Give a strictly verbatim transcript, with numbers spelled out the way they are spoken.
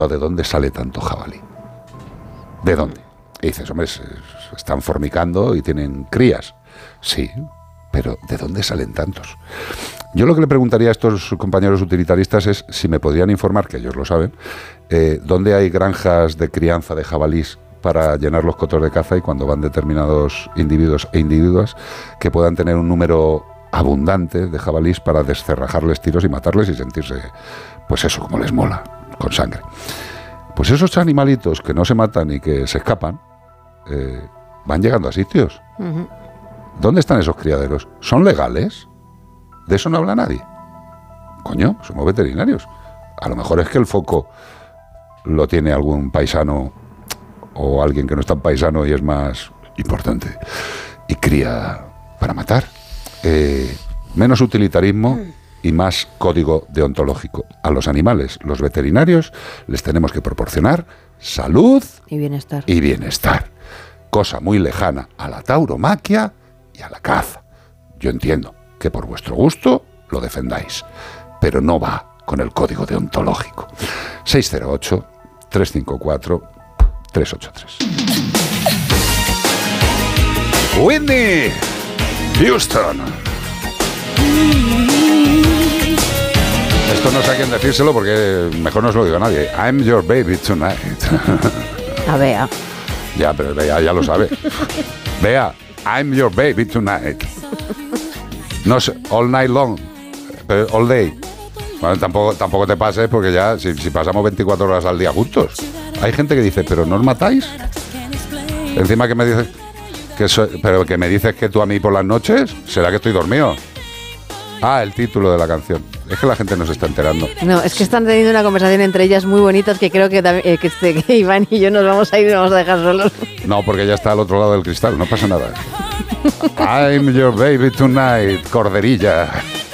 ¿de dónde sale tanto jabalí? ¿De dónde? Y dices, hombre, se, se están fornicando y tienen crías. Sí, pero ¿de dónde salen tantos? Yo lo que le preguntaría a estos compañeros utilitaristas es si me podrían informar, que ellos lo saben, eh, dónde hay granjas de crianza de jabalís para llenar los cotos de caza y cuando van determinados individuos e individuas que puedan tener un número abundante de jabalís para descerrajarles tiros y matarles y sentirse, pues eso, como les mola, con sangre. Pues esos animalitos que no se matan y que se escapan, eh, van llegando a sitios. Uh-huh. ¿Dónde están esos criaderos? ¿Son legales? De eso no habla nadie. Coño, somos veterinarios. A lo mejor es que el foco lo tiene algún paisano o alguien que no es tan paisano y es más importante y cría para matar. Eh, menos utilitarismo y más código deontológico. A los animales, los veterinarios, les tenemos que proporcionar salud y bienestar. Y bienestar. Cosa muy lejana a la tauromaquia y a la caza. Yo entiendo que por vuestro gusto lo defendáis, pero no va con el código deontológico. seis cero ocho, tres cinco cuatro, tres ocho tres. Whitney Houston. Esto no sé a quién decírselo porque mejor no se lo digo a nadie. I'm your baby tonight. A Bea. Ya, pero Bea ya lo sabe. Bea, I'm your baby tonight. No sé, all night long, pero all day. Bueno, tampoco, tampoco te pases porque ya, si, si pasamos veinticuatro horas al día juntos. Hay gente que dice, ¿pero no os matáis? Encima que me dices que soy, pero que me dices que tú a mí por las noches, ¿será que estoy dormido? Ah, el título de la canción. Es que la gente no se está enterando. No, es que están teniendo una conversación entre ellas muy bonitas que creo que, eh, que, este, que Iván y yo nos vamos a ir y nos vamos a dejar solos. No, porque ella está al otro lado del cristal, no pasa nada. I'm your baby tonight, corderilla.